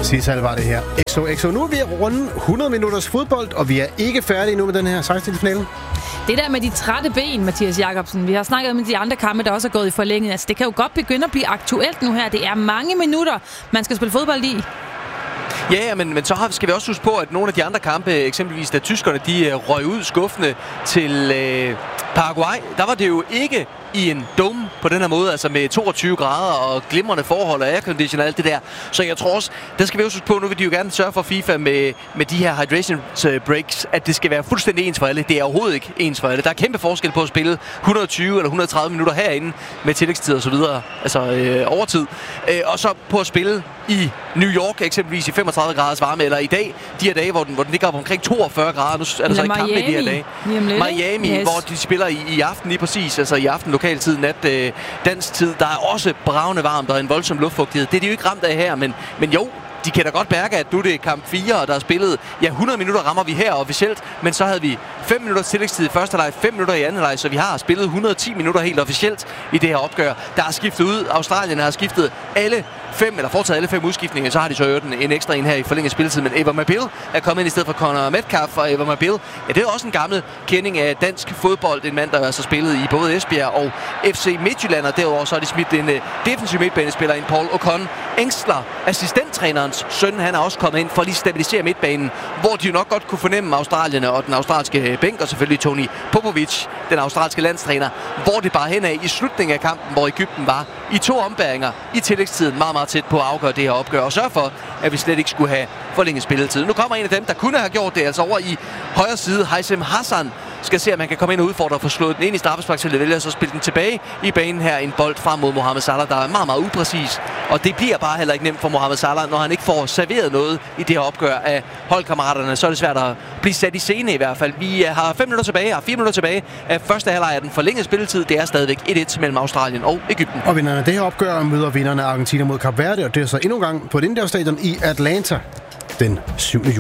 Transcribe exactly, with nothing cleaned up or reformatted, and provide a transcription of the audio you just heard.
Sidtal var det her. X O X O. Nu er vi rundt hundrede minutters fodbold, og vi er ikke færdige nu med den her sekstende-finale. Det der med de trætte ben, Mathias Jakobsen. Vi har snakket om de andre kampe, der også er gået i forlænget. Altså, det kan jo godt begynde at blive aktuelt nu her. Det er mange minutter, man skal spille fodbold i. Ja, men, men så har, skal vi også huske på, at nogle af de andre kampe, eksempelvis da tyskerne de røg ud skuffende til øh, Paraguay, der var det jo ikke i en dome på den her måde, altså med toogtyve grader og glimrende forhold og aircondition og alt det der. Så jeg tror også, der skal vi også huske på, nu vil de jo gerne sørge for FIFA med, med de her hydration breaks, at det skal være fuldstændig ens for alle. Det er overhovedet ikke ens for alle. Der er kæmpe forskel på at spille et hundrede og tyve eller et hundrede og tredive minutter herinde med tillægstid og så videre, altså øh, overtid. Øh, og så på at spille i New York eksempelvis i femogtredive graders varme, eller i dag, de her dage, hvor den, hvor den ligger op omkring toogfyrre grader. Nu er der så ikke kampe i de her dage. Miami, yes. Hvor de spiller i, i aften lige præcis, altså i aften lokal tid, nat øh, dansk tid. Der er også bravende varmt og en voldsom luftfugtighed. Det er de jo ikke ramt af her, men, men jo, de kan da godt mærke, at nu det er kamp fire, og der er spillet, ja, hundrede minutter rammer vi her officielt, men så havde vi fem minutter tillægstid i første leg, fem minutter i anden leg, så vi har spillet et hundrede og ti minutter helt officielt i det her opgør. Der er skiftet ud. Australien har skiftet alle fem, eller foretaget alle fem udskiftninger, så har de så øget en, en ekstra en her i forlænget spilletid, men Ever Mabil er kommet ind i stedet for Connor Metcalf, og Ever Mabil, ja, det er også en gammel kending af dansk fodbold, en mand, der har altså spillet i både Esbjerg og F C Midtjylland, og derudover så har de smidt en uh, defensiv midtbanespiller, en Paul Ocon Engsler, assistenttrænerens søn, han er også kommet ind for at lige stabilisere midtbanen, hvor de jo nok godt kunne fornemme Australierne og den australske bænk, og selvfølgelig Tony Popovic, den australske landstræner, hvor det bare henad i slutningen af kampen, hvor Egypten var i to ombæringer i tillægstiden meget, meget tæt på at afgøre det her opgør, og sørge for, at vi slet ikke skulle have forlænget spilletid. Nu kommer en af dem, der kunne have gjort det, altså over i højre side, Haitham Hassan, skal se, at man kan komme ind og udfordre og få slået den ind i straffesparksfeltet, vælger så spille den tilbage i banen her, en bold frem mod Mohamed Salah, der er meget, meget upræcis, og det bliver bare heller ikke nemt for Mohamed Salah, når han ikke får serveret noget i det her opgør af holdkammeraterne, så er det svært at blive sat i scene i hvert fald. Vi har fem minutter tilbage, og fire minutter tilbage af første halvleg af den forlængede spilletid. Det er stadigvæk et et mellem Australien og Egypten. Og vinderne af det her opgør møder vinderne af Argentina mod Kap Verde, og det er så endnu en gang på et indendørsstadion i Atlanta den syvende